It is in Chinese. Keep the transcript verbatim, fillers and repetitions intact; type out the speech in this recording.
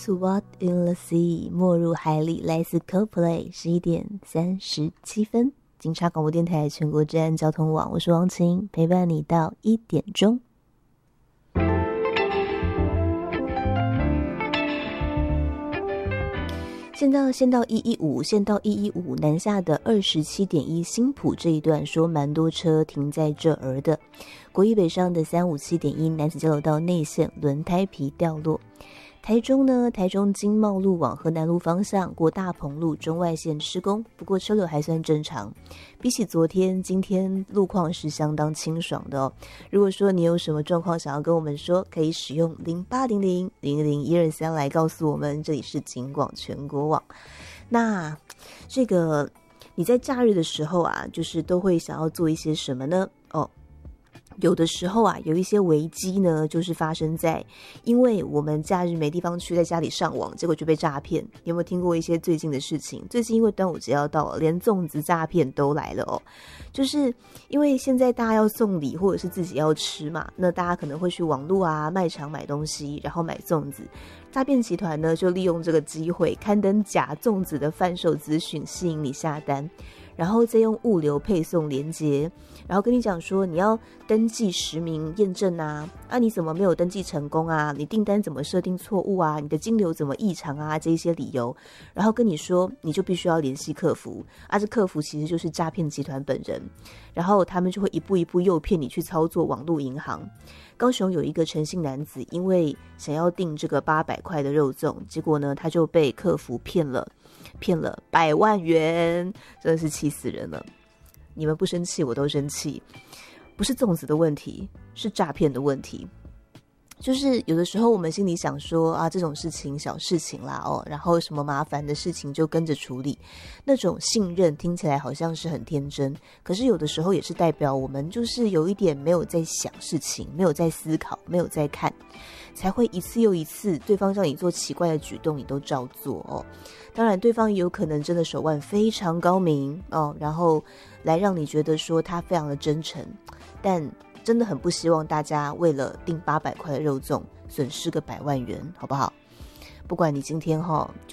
Swat in the Sea 没入海里，来自 Coldplay。 十一点三十七分，警察广播电台全国治安交通网，我是王晴，陪伴你到一点钟。先到先到一一五，先到一一五南下的二十七点一新埔这一段，说蛮多车停在这儿的。国一北上的三五七点一男子交流道内线轮胎皮掉落。台中呢，台中经贸路往河南路方向过大鹏路中外线施工，不过车流还算正常。比起昨天，今天路况是相当清爽的哦。如果说你有什么状况想要跟我们说，可以使用零八零零零零一二三来告诉我们。这里是警广全国网。那这个你在假日的时候啊，就是都会想要做一些什么呢？哦。有的时候啊，有一些危机呢，就是发生在因为我们假日没地方去，在家里上网，结果就被诈骗。有没有听过一些最近的事情？最近因为端午节要到了，连粽子诈骗都来了哦。就是因为现在大家要送礼或者是自己要吃嘛，那大家可能会去网络啊卖场买东西，然后买粽子。诈骗集团呢就利用这个机会刊登假粽子的贩售资讯，吸引你下单。然后再用物流配送连结，然后跟你讲说你要登记实名验证啊，啊你怎么没有登记成功啊？你订单怎么设定错误啊？你的金流怎么异常啊？这一些理由，然后跟你说你就必须要联系客服，啊这客服其实就是诈骗集团本人，然后他们就会一步一步诱骗你去操作网络银行。高雄有一个陈姓男子，因为想要订这个八百块的肉粽，结果呢他就被客服骗了。骗了百万元，真的是气死人了。你们不生气我都生气，不是粽子的问题，是诈骗的问题。就是有的时候我们心里想说啊，这种事情小事情啦哦，然后什么麻烦的事情就跟着处理，那种信任听起来好像是很天真，可是有的时候也是代表我们就是有一点没有在想事情，没有在思考，没有在看，才会一次又一次对方让你做奇怪的举动你都照做哦。当然对方也有可能真的手腕非常高明哦，然后来让你觉得说他非常的真诚，但真的很不希望大家为了订八百块的肉粽损失个百万元，好不好？不管你今天哈、哦。